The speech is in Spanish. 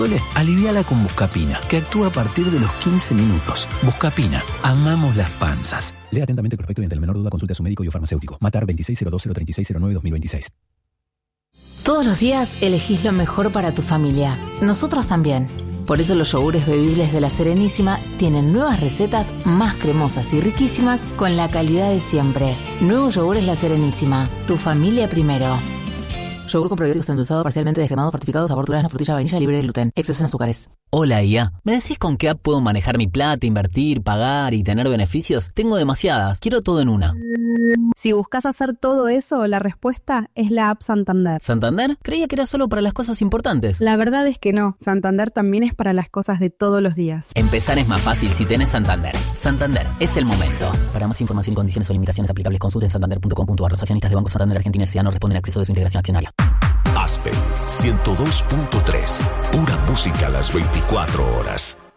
duele? Aliviala con Buscapina, que actúa a partir de los 15 minutos. Buscapina, amamos las panzas. Lea atentamente el prospecto y ante la menor duda consulte a su médico y o farmacéutico. Matar 2602-03609-2026. Todos los días elegís lo mejor para tu familia. Nosotros también. Por eso los yogures bebibles de La Serenísima tienen nuevas recetas más cremosas y riquísimas con la calidad de siempre. Nuevos yogures La Serenísima. Tu familia primero. Yogur con probióticos endulzado, parcialmente descremado, fortificado, sabor durazno, frutilla, vainilla, libre de gluten. Exceso en azúcares. Hola, IA. ¿Me decís con qué app puedo manejar mi plata, invertir, pagar y tener beneficios? Tengo demasiadas. Quiero todo en una. Si buscas hacer todo eso, la respuesta es la app Santander. ¿Santander? Creía que era solo para las cosas importantes. La verdad es que no. Santander también es para las cosas de todos los días. Empezar es más fácil si tenés Santander. Santander, es el momento. Para más información y condiciones o limitaciones aplicables, consulte en santander.com.ar. Los accionistas de Banco Santander Argentina S.A. no responden a acceso de su integración accionaria. Aspen 102.3. Pura música a las 24 horas.